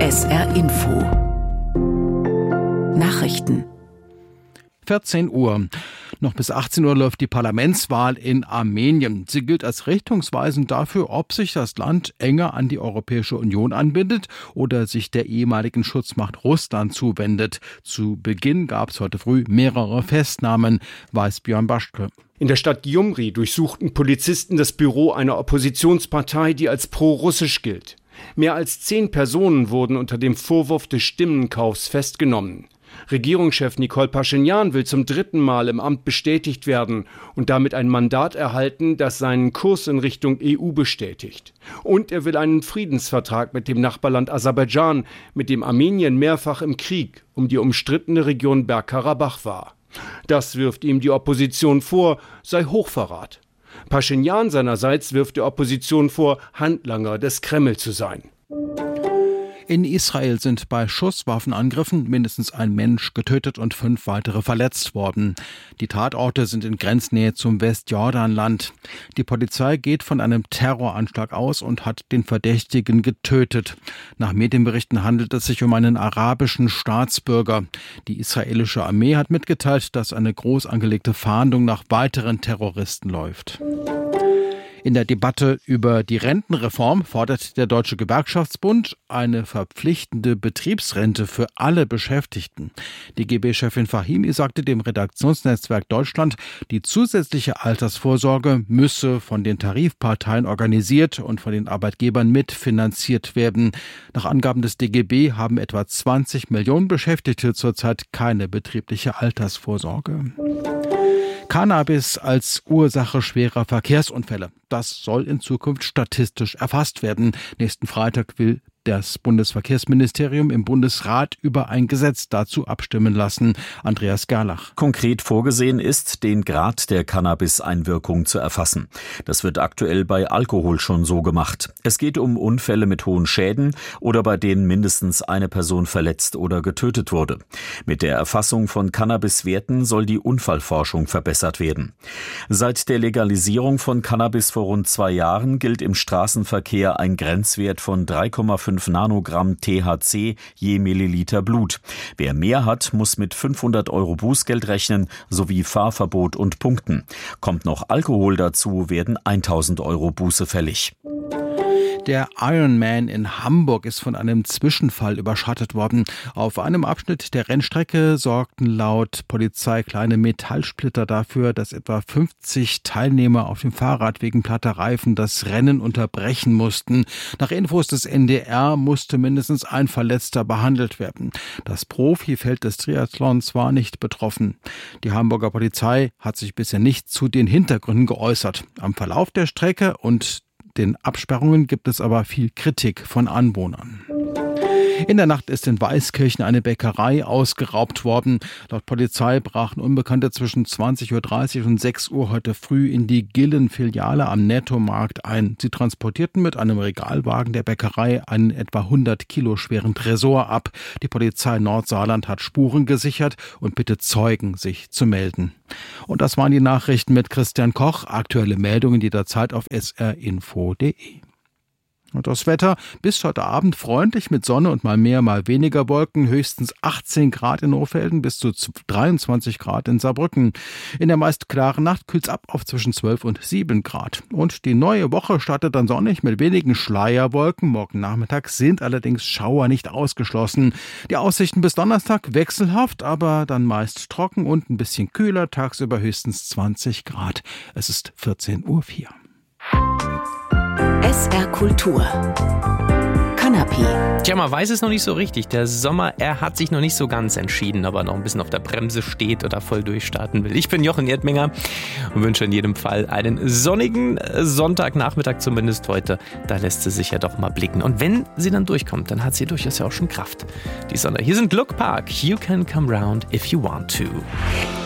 SR Info Nachrichten 14 Uhr. Noch bis 18 Uhr läuft die Parlamentswahl in Armenien. Sie gilt als richtungsweisend dafür, ob sich das Land enger an die Europäische Union anbindet oder sich der ehemaligen Schutzmacht Russland zuwendet. Zu Beginn gab es heute früh mehrere Festnahmen, weiß Björn Baschke. In der Stadt Gyumri durchsuchten Polizisten das Büro einer Oppositionspartei, die als pro-russisch gilt. Mehr als 10 Personen wurden unter dem Vorwurf des Stimmenkaufs festgenommen. Regierungschef Nikol Paschinjan will zum 3. Mal im Amt bestätigt werden und damit ein Mandat erhalten, das seinen Kurs in Richtung EU bestätigt. Und er will einen Friedensvertrag mit dem Nachbarland Aserbaidschan, mit dem Armenien mehrfach im Krieg um die umstrittene Region Bergkarabach war. Das wirft ihm die Opposition vor, sei Hochverrat. Paschinjan seinerseits wirft der Opposition vor, Handlanger des Kreml zu sein. In Israel sind bei Schusswaffenangriffen mindestens ein Mensch getötet und 5 weitere verletzt worden. Die Tatorte sind in Grenznähe zum Westjordanland. Die Polizei geht von einem Terroranschlag aus und hat den Verdächtigen getötet. Nach Medienberichten handelt es sich um einen arabischen Staatsbürger. Die israelische Armee hat mitgeteilt, dass eine groß angelegte Fahndung nach weiteren Terroristen läuft. In der Debatte über die Rentenreform fordert der Deutsche Gewerkschaftsbund eine verpflichtende Betriebsrente für alle Beschäftigten. Die DGB-Chefin Fahimi sagte dem Redaktionsnetzwerk Deutschland, die zusätzliche Altersvorsorge müsse von den Tarifparteien organisiert und von den Arbeitgebern mitfinanziert werden. Nach Angaben des DGB haben etwa 20 Millionen Beschäftigte zurzeit keine betriebliche Altersvorsorge. Cannabis als Ursache schwerer Verkehrsunfälle. Das soll in Zukunft statistisch erfasst werden. Nächsten Freitag will das Bundesverkehrsministerium im Bundesrat über ein Gesetz dazu abstimmen lassen. Andreas Gerlach. Konkret vorgesehen ist, den Grad der Cannabis-Einwirkung zu erfassen. Das wird aktuell bei Alkohol schon so gemacht. Es geht um Unfälle mit hohen Schäden oder bei denen mindestens eine Person verletzt oder getötet wurde. Mit der Erfassung von Cannabis-Werten soll die Unfallforschung verbessert werden. Seit der Legalisierung von Cannabis vor rund 2 Jahren gilt im Straßenverkehr ein Grenzwert von 3,5 Nanogramm THC je Milliliter Blut. Wer mehr hat, muss mit 500 € Bußgeld rechnen, sowie Fahrverbot und Punkten. Kommt noch Alkohol dazu, werden 1.000 € Buße fällig. Der Ironman in Hamburg ist von einem Zwischenfall überschattet worden. Auf einem Abschnitt der Rennstrecke sorgten laut Polizei kleine Metallsplitter dafür, dass etwa 50 Teilnehmer auf dem Fahrrad wegen platter Reifen das Rennen unterbrechen mussten. Nach Infos des NDR musste mindestens ein Verletzter behandelt werden. Das Profifeld des Triathlons war nicht betroffen. Die Hamburger Polizei hat sich bisher nicht zu den Hintergründen geäußert. Am Verlauf der Strecke und den Absperrungen gibt es aber viel Kritik von Anwohnern. In der Nacht ist in Weißkirchen eine Bäckerei ausgeraubt worden. Laut Polizei brachen Unbekannte zwischen 20.30 Uhr und 6 Uhr heute früh in die Gillen-Filiale am Nettomarkt ein. Sie transportierten mit einem Regalwagen der Bäckerei einen etwa 100 Kilo schweren Tresor ab. Die Polizei Nordsaarland hat Spuren gesichert und bittet Zeugen, sich zu melden. Und das waren die Nachrichten mit Christian Koch. Aktuelle Meldungen jederzeit auf srinfo.de. Und das Wetter bis heute Abend freundlich mit Sonne und mal mehr, mal weniger Wolken. Höchstens 18 Grad in Hochfelden bis zu 23 Grad in Saarbrücken. In der meist klaren Nacht kühlt's ab auf zwischen 12 und 7 Grad. Und die neue Woche startet dann sonnig mit wenigen Schleierwolken. Morgen Nachmittag sind allerdings Schauer nicht ausgeschlossen. Die Aussichten bis Donnerstag wechselhaft, aber dann meist trocken und ein bisschen kühler. Tagsüber höchstens 20 Grad. Es ist 14.04 Uhr. SR Kultur Kanapé. Tja, man weiß es noch nicht so richtig. Der Sommer, er hat sich noch nicht so ganz entschieden, ob er noch ein bisschen auf der Bremse steht oder voll durchstarten will. Ich bin Jochen Erdminger und wünsche in jedem Fall einen sonnigen Sonntagnachmittag, zumindest heute. Da lässt sie sich ja doch mal blicken. Und wenn sie dann durchkommt, dann hat sie durchaus ja auch schon Kraft, die Sonne. Hier sind Look Park. You can come round if you want to.